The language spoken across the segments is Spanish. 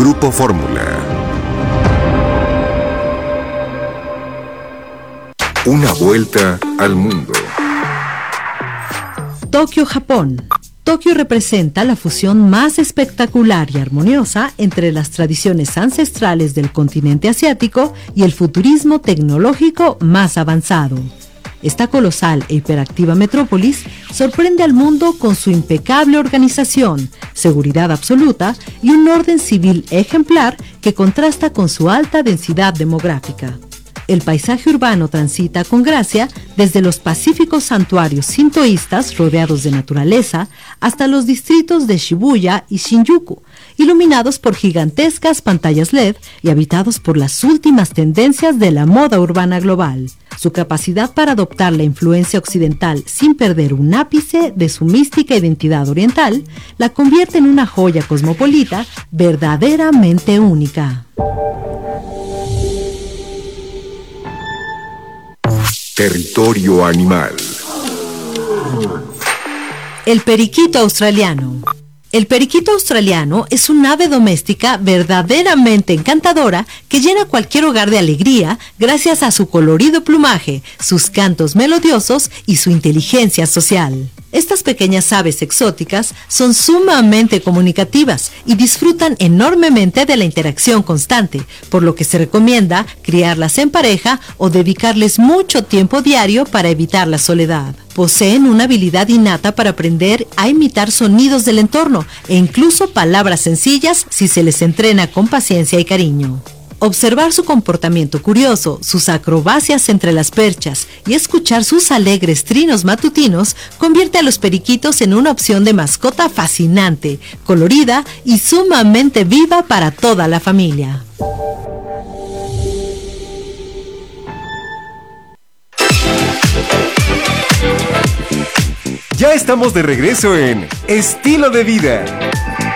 Grupo Fórmula. Una vuelta al mundo. Tokio, Japón. Tokio representa la fusión más espectacular y armoniosa entre las tradiciones ancestrales del continente asiático y el futurismo tecnológico más avanzado. Esta colosal e hiperactiva metrópolis sorprende al mundo con su impecable organización, seguridad absoluta y un orden civil ejemplar que contrasta con su alta densidad demográfica. El paisaje urbano transita con gracia desde los pacíficos santuarios sintoístas rodeados de naturaleza hasta los distritos de Shibuya y Shinjuku, iluminados por gigantescas pantallas LED y habitados por las últimas tendencias de la moda urbana global. Su capacidad para adoptar la influencia occidental sin perder un ápice de su mística identidad oriental la convierte en una joya cosmopolita verdaderamente única. Territorio animal. El periquito australiano. El periquito australiano es un ave doméstica verdaderamente encantadora que llena cualquier hogar de alegría gracias a su colorido plumaje, sus cantos melodiosos y su inteligencia social. Estas pequeñas aves exóticas son sumamente comunicativas y disfrutan enormemente de la interacción constante, por lo que se recomienda criarlas en pareja o dedicarles mucho tiempo diario para evitar la soledad. Poseen una habilidad innata para aprender a imitar sonidos del entorno e incluso palabras sencillas si se les entrena con paciencia y cariño. Observar su comportamiento curioso, sus acrobacias entre las perchas y escuchar sus alegres trinos matutinos convierte a los periquitos en una opción de mascota fascinante, colorida y sumamente viva para toda la familia. Ya estamos de regreso en Estilo de Vida.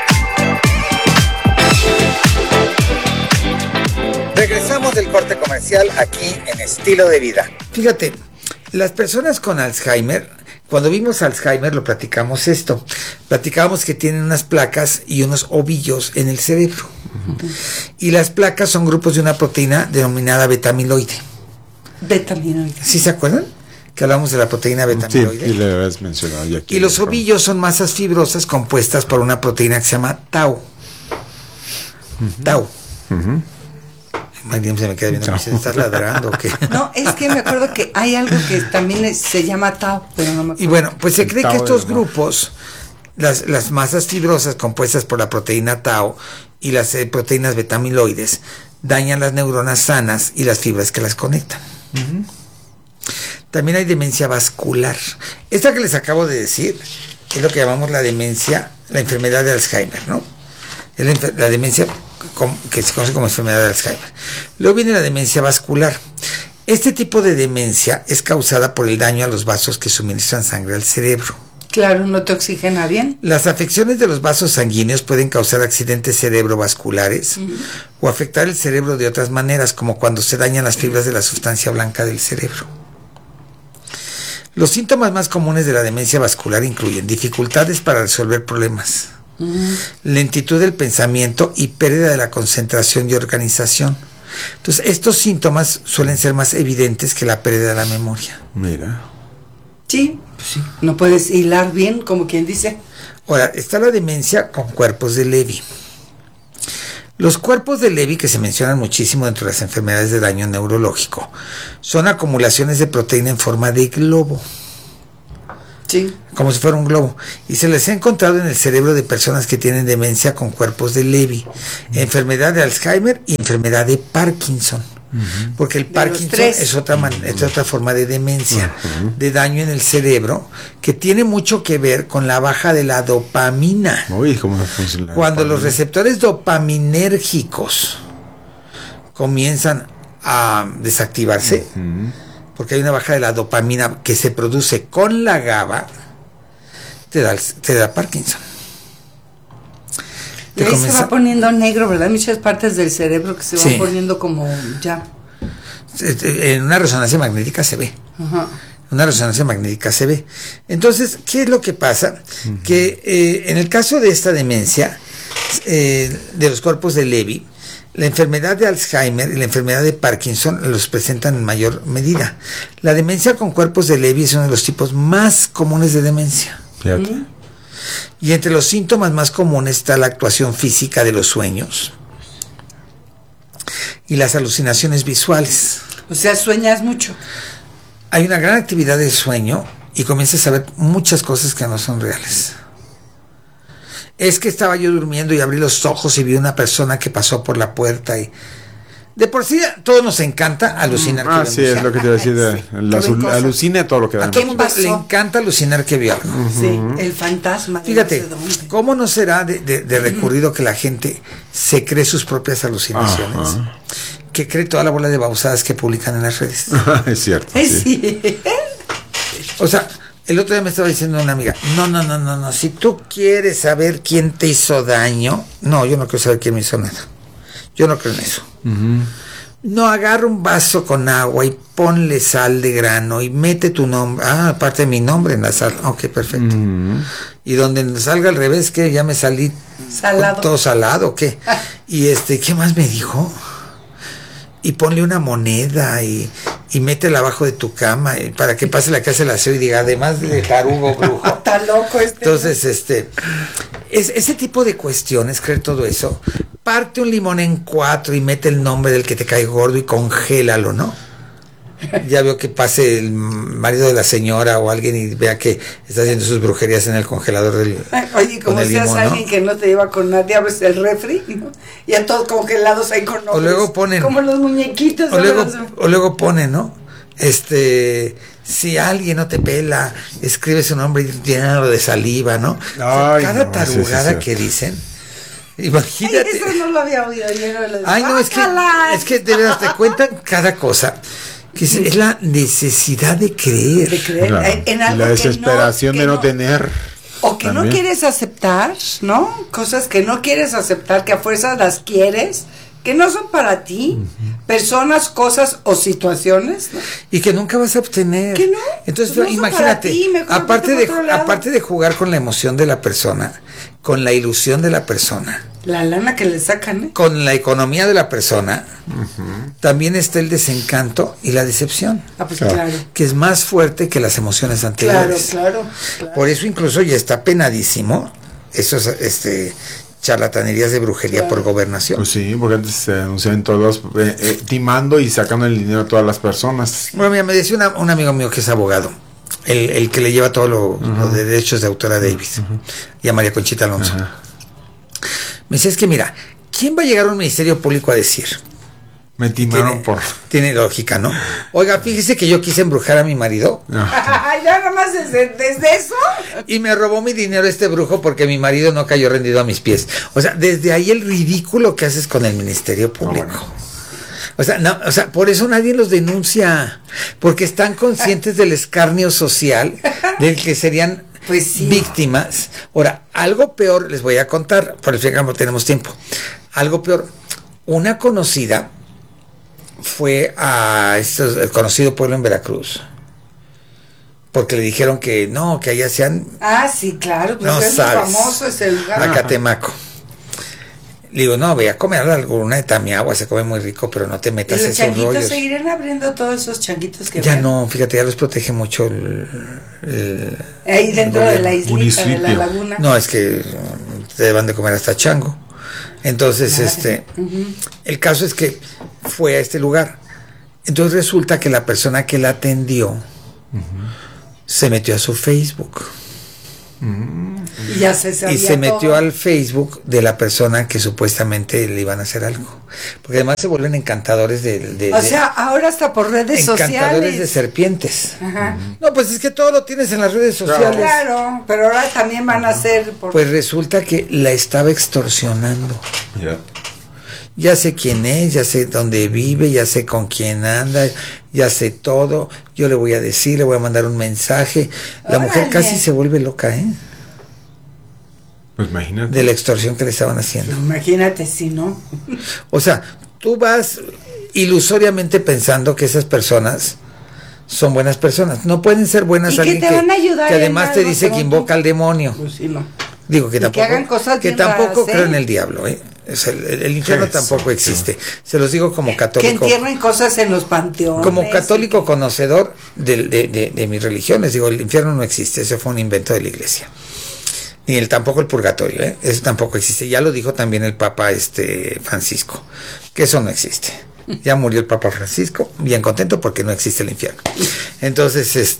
Regresamos del corte comercial aquí en Estilo de Vida. Fíjate, las personas con Alzheimer, cuando vimos Alzheimer lo platicamos esto. Platicábamos que tienen unas placas y unos ovillos en el cerebro. Uh-huh. Y las placas son grupos de una proteína denominada beta-amiloide. Beta-amiloide. ¿Sí se acuerdan? Que hablamos de la proteína beta-amiloide. Sí, y le habías mencionado ya aquí. Y los ovillos son masas fibrosas compuestas por una proteína que se llama tau. Uh-huh. Tau. Uh-huh. Mariam se me queda viendo, ¿me estás ladrando o qué? No, es que me acuerdo que hay algo que también se llama tau, pero no me acuerdo. Y bueno, pues se cree que estos grupos, las masas fibrosas compuestas por la proteína tau y las proteínas beta-amiloides, dañan las neuronas sanas y las fibras que las conectan. Uh-huh. También hay demencia vascular. Esta que les acabo de decir es lo que llamamos la demencia, la enfermedad de Alzheimer, ¿no? Es la demencia que se conoce como enfermedad de Alzheimer. Luego viene la demencia vascular. Este tipo de demencia es causada por el daño a los vasos que suministran sangre al cerebro. Claro, no te oxigena bien. Las afecciones de los vasos sanguíneos pueden causar accidentes cerebrovasculares o afectar el cerebro de otras maneras, como cuando se dañan las fibras de la sustancia blanca del cerebro. Los síntomas más comunes de la demencia vascular incluyen dificultades para resolver problemas, lentitud del pensamiento y pérdida de la concentración y organización. Entonces, estos síntomas suelen ser más evidentes que la pérdida de la memoria. Mira. Sí, pues sí. No puedes hilar bien, como quien dice. Ahora, está la demencia con cuerpos de Levy. Los cuerpos de Levy, que se mencionan muchísimo dentro de las enfermedades de daño neurológico, son acumulaciones de proteína en forma de globo. Sí. Como si fuera un globo. Y se les ha encontrado en el cerebro de personas que tienen demencia con cuerpos de Levy, enfermedad de Alzheimer y enfermedad de Parkinson. Uh-huh. Porque el Parkinson es otra forma de demencia, de daño en el cerebro, que tiene mucho que ver con la baja de la dopamina. Uy, ¿cómo funciona? Cuando los receptores dopaminérgicos comienzan a desactivarse, porque hay una baja de la dopamina que se produce con la GABA, te da Parkinson. Y ahí se va poniendo negro, ¿verdad? Muchas partes del cerebro que se van poniendo como ya. En una resonancia magnética se ve. Ajá. Una resonancia magnética se ve. Entonces, ¿qué es lo que pasa? Que en el caso de esta demencia, de los cuerpos de Levy, la enfermedad de Alzheimer y la enfermedad de Parkinson los presentan en mayor medida. La demencia con cuerpos de Levy es uno de los tipos más comunes de demencia. Fíjate. Y entre los síntomas más comunes está la actuación física de los sueños y las alucinaciones visuales. O sea, sueñas mucho. Hay una gran actividad del sueño y comienzas a ver muchas cosas que no son reales. Es que estaba yo durmiendo y abrí los ojos y vi una persona que pasó por la puerta y... De por sí, todo nos encanta alucinar. Ah, sí, es lo que te iba a decir. Alucina todo lo que a da. todo el mundo le encanta alucinar que vio algo. Sí, el fantasma. Fíjate, no sé dónde. ¿cómo no será de recurrido que la gente se cree sus propias alucinaciones? Ajá. Que cree toda la bola de babosadas que publican en las redes. Es cierto. Sí. O sea, el otro día me estaba diciendo una amiga, no, si tú quieres saber quién te hizo daño, no, yo no quiero saber quién me hizo nada. Yo no creo en eso. No, agarra un vaso con agua y ponle sal de grano y mete tu nombre. Ah, aparte de mi nombre en la sal. Ok, perfecto. Y donde salga al revés, que ya me salí Salado. todo salado, ¿qué? Y ¿qué más me dijo? Y ponle una moneda y métela abajo de tu cama para que pase la casa del aseo y diga, además de tarugo brujo. Está loco Entonces, ese tipo de cuestiones, creer todo eso, parte un limón en 4 y mete el nombre del que te cae gordo y congélalo, ¿no? Ya veo que pase el marido de la señora o alguien y vea que está haciendo sus brujerías en el congelador del... Oye, como seas limón, alguien, ¿no? Que no te lleva con nadie, abres el refri, ¿no? Y a todos congelados ahí con nombres. O luego ponen... Como los muñequitos. O luego ponen, ¿no? Si alguien no te pela, escribe su nombre lleno de saliva, ¿no? Ay, cada no, tarugada sí, que dicen... Imagínate. Ay, eso no lo había oído. Ay, no, es que de verdad te cuentan cada cosa. Que es la necesidad de creer. Claro. En algo la desesperación que de no tener. O que también no quieres aceptar, ¿no? Cosas que no quieres aceptar, que a fuerzas las quieres, que no son para ti. Personas, cosas o situaciones, ¿no? Y que nunca vas a obtener. ¿Que no? Entonces, pues no imagínate, ti, aparte de jugar con la emoción de la persona, con la ilusión de la persona, la lana que le sacan, ¿eh? Con la economía de la persona, también está el desencanto y la decepción. Ah, pues claro. Que es más fuerte que las emociones anteriores. Claro. Por eso incluso ya está penadísimo esos charlatanerías de brujería por gobernación. Pues sí, porque antes se anunciaban todos timando y sacando el dinero a todas las personas. Bueno, mira, me decía un amigo mío que es abogado, el que le lleva todos los derechos de autor a Davis y a María Conchita Alonso. Me decía, es que mira, ¿quién va a llegar a un ministerio público a decir? Me timaron Tiene lógica, ¿no? Oiga, fíjese que yo quise embrujar a mi marido. Ya nomás desde eso. Y me robó mi dinero este brujo porque mi marido no cayó rendido a mis pies. O sea, desde ahí el ridículo que haces con el ministerio público. O sea, por eso nadie los denuncia, porque están conscientes del escarnio social del que serían víctimas. Ahora, algo peor les voy a contar, por el fin no tenemos tiempo. Algo peor, una conocida fue a el conocido pueblo en Veracruz, porque le dijeron que no, que allá sean... Ah, sí, claro, pues no es famoso ese lugar. Acatemaco. Le digo, no, ve a comer alguna de Tamiagua, se come muy rico, pero no te metas esos rollos. ¿Y los changuitos seguirán abriendo todos esos changuitos que ya ven? No, fíjate, ya los protege mucho ahí dentro de la islita, municipio. De la laguna. No, es que te van de comer hasta chango. Entonces, el caso es que fue a este lugar. Entonces resulta que la persona que la atendió se metió a su Facebook. Y se metió al Facebook de la persona que supuestamente le iban a hacer algo, porque además se vuelven encantadores o sea, ahora hasta por redes sociales, encantadores de serpientes. No, pues es que todo lo tienes en las redes sociales. Claro, pero ahora también van a hacer pues resulta que la estaba extorsionando. Ya sé quién es, ya sé dónde vive, ya sé con quién anda, ya sé todo. Yo le voy a decir, le voy a mandar un mensaje. La mujer casi se vuelve loca, Pues imagínate. De la extorsión que le estaban haciendo. Imagínate si no. O sea, tú vas ilusoriamente pensando que esas personas son buenas personas. No pueden ser buenas ¿Y alguien que te van a ayudar que además te dice que invoca al demonio. Pues sí, no. Digo que tampoco, que hagan cosas que bien tampoco raras, creo en el diablo, O sea, el infierno Eso, tampoco existe. Se los digo como Que católico. entierren cosas en los panteones. Como católico conocedor de mis religiones, digo, el infierno no existe, ese fue un invento de la iglesia. Ni tampoco el purgatorio, eso tampoco existe. Ya lo dijo también el Papa Francisco, que eso no existe. Ya murió el Papa Francisco, bien contento porque no existe el infierno. Entonces,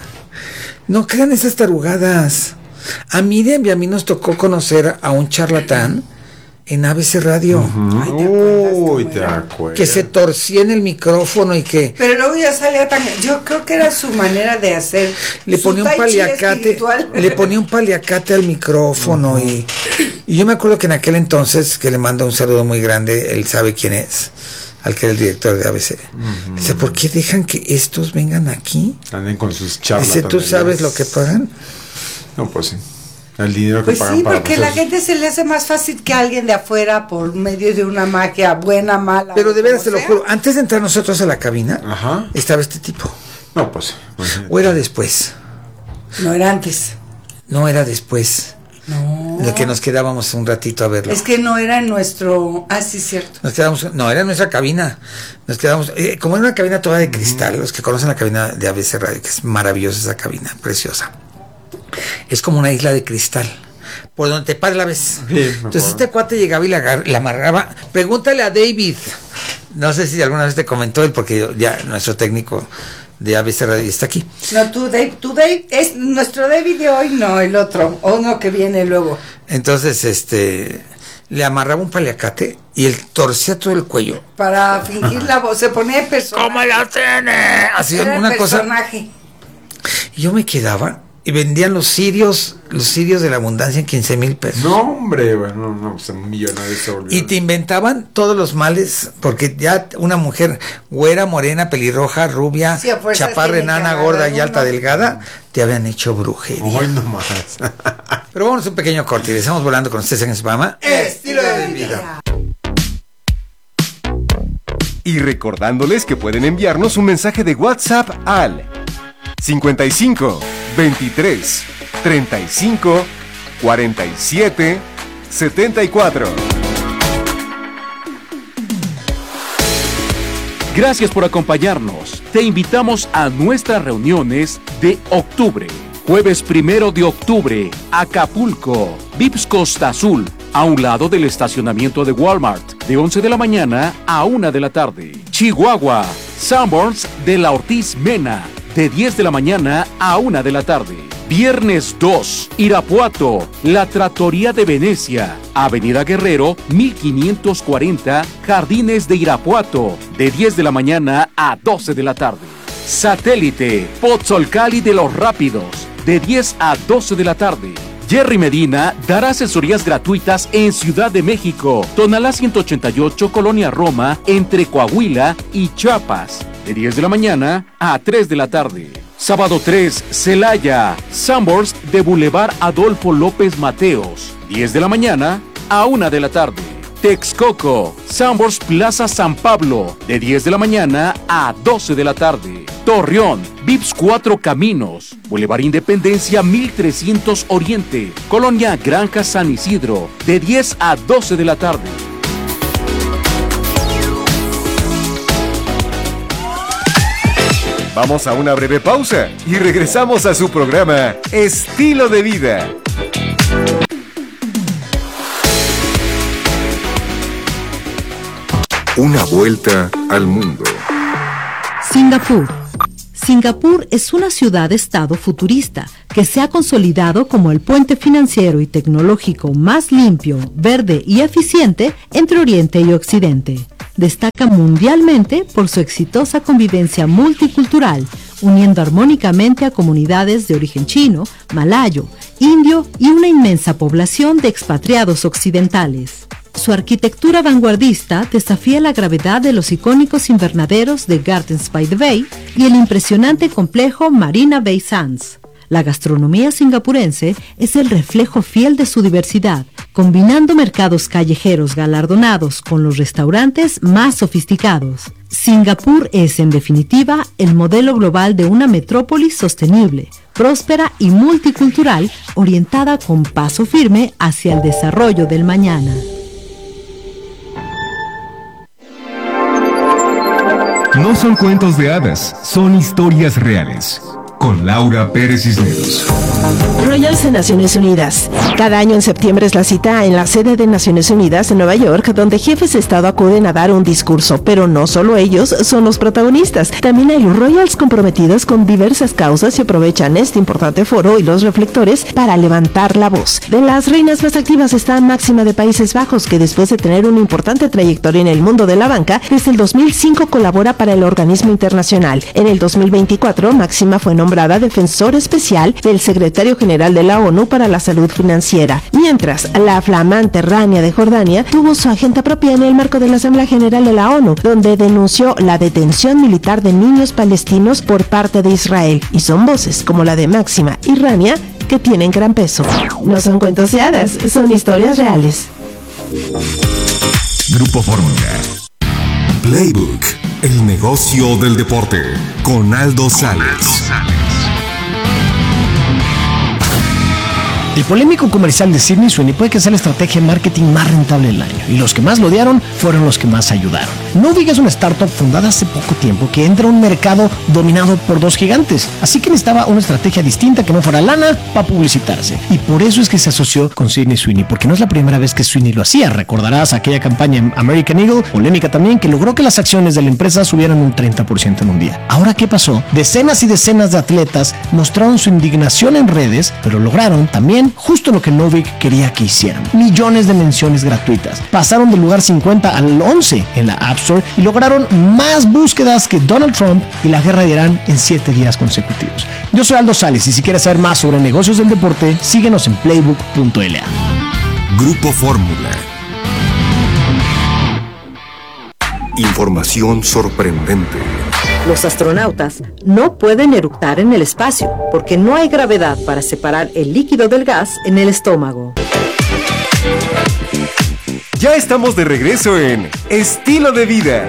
no crean esas tarugadas. A Miriam y a mí nos tocó conocer a un charlatán en ABC Radio. Uy, te acuerdas. Que se torcía en el micrófono y que Pero luego ya salía tan... Yo creo que era su manera de hacer... le su ponía un tai chi paliacate, espiritual. le ponía un paliacate al micrófono y yo me acuerdo que en aquel entonces, que le mando un saludo muy grande, él sabe quién es, al que era el director de ABC. Dice, ¿por qué dejan que estos vengan aquí? Anden con sus charlas. Dice, ¿tú sabes lo que pagan? No, pues sí. El dinero que Pues pagan sí, para porque la nosotros. gente se le hace más fácil que alguien de afuera por medio de una magia buena, mala. Pero de veras como te lo sea. juro, antes de entrar nosotros a la cabina, Ajá. estaba este tipo. No, pues. Imagínate. ¿O era después? No era antes. No, era después. No. De que nos quedábamos un ratito a verlo. Es que no era en nuestro... Ah, sí, cierto. Nos quedamos, no, era nuestra cabina. Nos quedamos, como era una cabina toda de cristal, los que conocen la cabina de ABC Radio, que es maravillosa esa cabina, preciosa. Es como una isla de cristal, por donde te pares la ves. Entonces este cuate llegaba y la amarraba. Pregúntale a David, no sé si alguna vez te comentó él, porque ya nuestro técnico de ABC Radio está aquí. No, tú Dave, es nuestro David de hoy, no, el otro, uno que viene luego. Entonces, le amarraba un paliacate y él torcía todo el cuello. Para fingir la voz, se ponía de personaje. ¿Cómo la tiene? Así Era una el cosa. personaje. Y yo me quedaba y vendían los cirios de la abundancia en 15,000 pesos. No, hombre, bueno, no, pues un millonario se volvió. Y te inventaban todos los males, porque ya una mujer güera, morena, pelirroja, rubia, Sí, a fuerzas chaparra, tiene que enana, agarrar gorda y alta, uno. delgada, te habían hecho brujería. Hoy nomás. Pero vámonos un pequeño corte y estamos volando con ustedes en el programa Estilo de vida. Y recordándoles que pueden enviarnos un mensaje de WhatsApp al 55 23 35 47 74. Gracias por acompañarnos. Te invitamos a nuestras reuniones de octubre. Jueves 1 de octubre, Acapulco, Vips Costa Azul, a un lado del estacionamiento de Walmart, de 11 de la mañana a 1 de la tarde. Chihuahua, Sanborns de la Ortiz Mena, de 10 de la mañana a 1 de la tarde. Viernes 2, Irapuato, La Trattoria de Venecia, Avenida Guerrero, 1540, Jardines de Irapuato, de 10 de la mañana a 12 de la tarde. Satélite, Pozzolcali de los Rápidos, de 10 a 12 de la tarde. Jerry Medina dará asesorías gratuitas en Ciudad de México, Tonalá 188, Colonia Roma, entre Coahuila y Chiapas, de 10 de la mañana a 3 de la tarde. Sábado 3, Celaya, Sanborns de Boulevard Adolfo López Mateos, 10 de la mañana a 1 de la tarde. Texcoco, Sanborns Plaza San Pablo, de 10 de la mañana a 12 de la tarde. Torreón, Vips 4 Caminos, Boulevard Independencia 1300 Oriente, Colonia Granja San Isidro, de 10 a 12 de la tarde. Vamos a una breve pausa y regresamos a su programa Estilo de Vida. Una vuelta al mundo. Singapur. Singapur es una ciudad-estado futurista que se ha consolidado como el puente financiero y tecnológico más limpio, verde y eficiente entre Oriente y Occidente. Destaca mundialmente por su exitosa convivencia multicultural, uniendo armónicamente a comunidades de origen chino, malayo, indio y una inmensa población de expatriados occidentales. Su arquitectura vanguardista desafía la gravedad de los icónicos invernaderos de Gardens by the Bay y el impresionante complejo Marina Bay Sands. La gastronomía singapurense es el reflejo fiel de su diversidad, combinando mercados callejeros galardonados con los restaurantes más sofisticados. Singapur es, en definitiva, el modelo global de una metrópolis sostenible, próspera y multicultural, orientada con paso firme hacia el desarrollo del mañana. No son cuentos de hadas, son historias reales. Con Laura Pérez Cisneros. Royals de Naciones Unidas. Cada año en septiembre es la cita en la sede de Naciones Unidas en Nueva York, donde jefes de Estado acuden a dar un discurso, pero no solo ellos son los protagonistas. También hay Royals comprometidos con diversas causas y aprovechan este importante foro y los reflectores para levantar la voz. De las reinas más activas está Máxima de Países Bajos, que después de tener una importante trayectoria en el mundo de la banca, desde el 2005 colabora para el organismo internacional. En el 2024, Máxima fue nombrada defensor especial del secretario general de la ONU para la salud financiera, mientras la flamante Rania de Jordania tuvo su agenda propia en el marco de la Asamblea General de la ONU, donde denunció la detención militar de niños palestinos por parte de Israel, y son voces como la de Máxima y Rania que tienen gran peso. No son cuentos de hadas, son historias reales. Grupo Fórmula. Playbook, el negocio del deporte, con Aldo Sales. El polémico comercial de Sydney Sweeney puede que sea la estrategia de marketing más rentable del año, y los que más lo odiaron fueron los que más ayudaron. Nuvig es una startup fundada hace poco tiempo que entra a un mercado dominado por dos gigantes, así que necesitaba una estrategia distinta que no fuera lana para publicitarse, y por eso es que se asoció con Sydney Sweeney, porque no es la primera vez que Sweeney lo hacía. Recordarás aquella campaña en American Eagle, polémica también, que logró que las acciones de la empresa subieran un 30% en un día. Ahora, ¿qué pasó? Decenas y decenas de atletas mostraron su indignación en redes, pero lograron también justo lo que Nuvig quería que hicieran: millones de menciones gratuitas. Pasaron del lugar 50 al 11 en la App Store y lograron más búsquedas que Donald Trump y la guerra de Irán en 7 días consecutivos. Yo soy Aldo Sales, y si quieres saber más sobre negocios del deporte, síguenos en playbook.la. Grupo Fórmula. Información sorprendente. Los astronautas no pueden eructar en el espacio porque no hay gravedad para separar el líquido del gas en el estómago. Ya estamos de regreso en Estilo de Vida.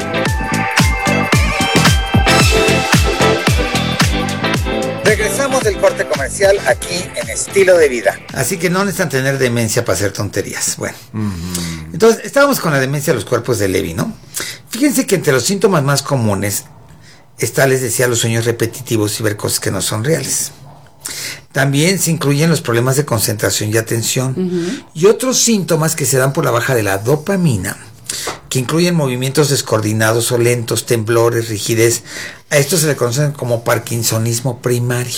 Regresamos del corte comercial aquí en Estilo de Vida. Así que no necesitan tener demencia para hacer tonterías. Bueno, entonces estábamos con la demencia de los cuerpos de Levy, ¿no? Fíjense que entre los síntomas más comunes está, les decía, los sueños repetitivos y ver cosas que no son reales. También se incluyen los problemas de concentración y atención, y otros síntomas que se dan por la baja de la dopamina, que incluyen movimientos descoordinados o lentos, temblores, rigidez. A esto se le conocen como parkinsonismo primario.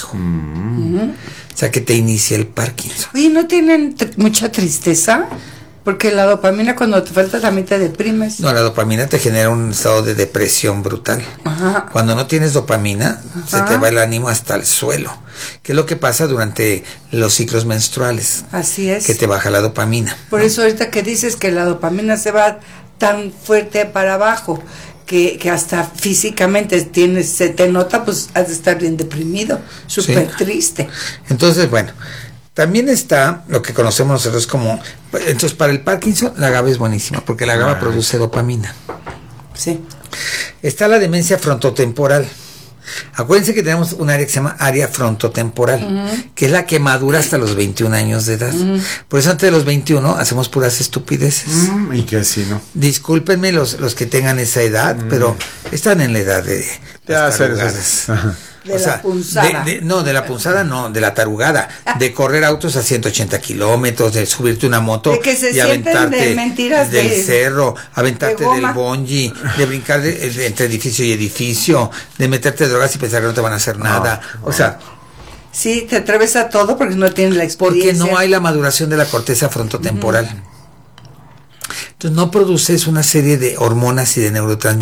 O sea, que te inicia el Parkinson. Oye, ¿no tienen mucha tristeza? Porque la dopamina, cuando te falta, también te deprimes. No, la dopamina te genera un estado de depresión brutal. Ajá. Cuando no tienes dopamina, se te va el ánimo hasta el suelo. ¿Qué es lo que pasa durante los ciclos menstruales? Así es. Que te baja la dopamina. Por eso ahorita que dices que la dopamina se va tan fuerte para abajo, que hasta físicamente se te nota, pues has de estar bien deprimido, súper triste. Entonces, bueno, también está lo que conocemos nosotros como... Entonces, para el Parkinson, la GABA es buenísima, porque la GABA produce dopamina. Sí. Está la demencia frontotemporal. Acuérdense que tenemos un área que se llama área frontotemporal, que es la que madura hasta los 21 años de edad. Por eso antes de los 21 hacemos puras estupideces. Y que sí, ¿no? Discúlpenme los que tengan esa edad, pero están en la edad de las tarugadas. De la punzada. De la punzada no, de la tarugada. De correr autos a 180 kilómetros, de subirte una moto de que se y aventarte de mentiras del de, cerro, aventarte de del bungee, de brincar entre edificio y edificio, de meterte drogas y pensar que no te van a hacer nada. O sea... Sí, te atreves a todo porque no tienes la experiencia. Porque no hay la maduración de la corteza frontotemporal. Entonces no produces una serie de hormonas y de neurotransmisores